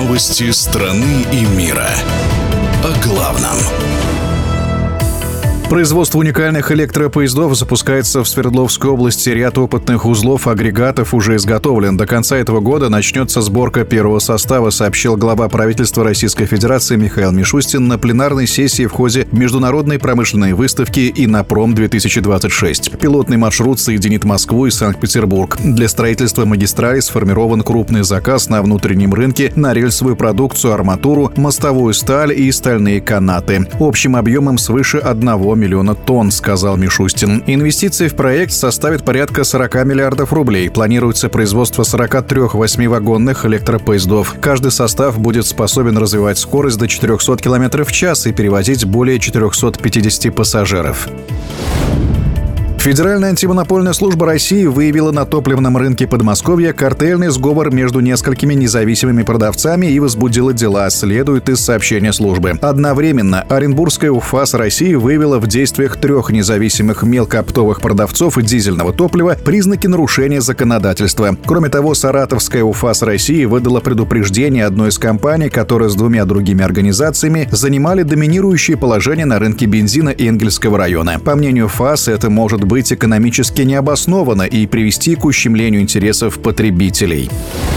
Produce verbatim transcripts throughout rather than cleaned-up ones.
Новости страны и мира. О главном. Производство уникальных электропоездов запускается в Свердловской области. Ряд опытных узлов агрегатов уже изготовлен. До конца этого года начнется сборка первого состава, сообщил глава правительства Российской Федерации Михаил Мишустин на пленарной сессии в ходе международной промышленной выставки «Иннопром-две тысячи двадцать шесть». Пилотный маршрут соединит Москву и Санкт-Петербург. Для строительства магистрали сформирован крупный заказ на внутреннем рынке на рельсовую продукцию, арматуру, мостовую сталь и стальные канаты. Общим объемом свыше одного миллиона тонн, сказал Мишустин. Инвестиции в проект составят порядка сорок миллиардов рублей. Планируется производство сорок три восьмивагонных электропоездов. Каждый состав будет способен развивать скорость до четыреста километров в час и перевозить более четыреста пятьдесят пассажиров. Федеральная антимонопольная служба России выявила на топливном рынке Подмосковья картельный сговор между несколькими независимыми продавцами и возбудила дела, следует из сообщения службы. Одновременно Оренбургская УФАС России выявила в действиях трех независимых мелкооптовых продавцов дизельного топлива признаки нарушения законодательства. Кроме того, Саратовская УФАС России выдала предупреждение одной из компаний, которая с двумя другими организациями занимали доминирующее положение на рынке бензина Энгельсского района. По мнению ФАС, это может быть быть экономически необоснованно и привести к ущемлению интересов потребителей.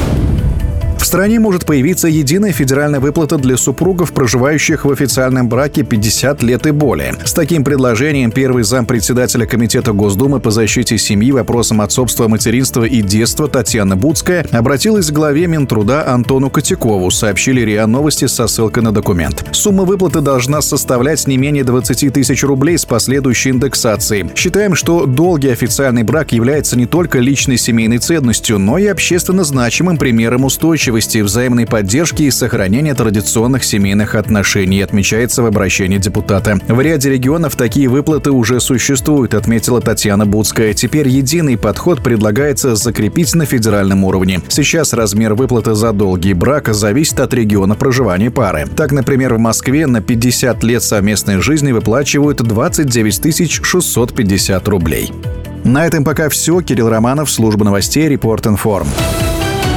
В стране может появиться единая федеральная выплата для супругов, проживающих в официальном браке пятьдесят лет и более. С таким предложением первый зампредседателя Комитета Госдумы по защите семьи, вопросам отцовства, материнства и детства Татьяна Буцкая обратилась к главе Минтруда Антону Котякову, сообщили РИА Новости со ссылкой на документ. Сумма выплаты должна составлять не менее двадцать тысяч рублей с последующей индексацией. Считаем, что долгий официальный брак является не только личной семейной ценностью, но и общественно значимым примером устойчивости, взаимной поддержки и сохранения традиционных семейных отношений, отмечается в обращении депутата. В ряде регионов такие выплаты уже существуют, отметила Татьяна Буцкая. Теперь единый подход предлагается закрепить на федеральном уровне. Сейчас размер выплаты за долгий брак зависит от региона проживания пары. Так, например, в Москве на пятьдесят лет совместной жизни выплачивают двадцать девять тысяч шестьсот пятьдесят рублей. На этом пока все. Кирилл Романов, служба новостей, Репорт Информ.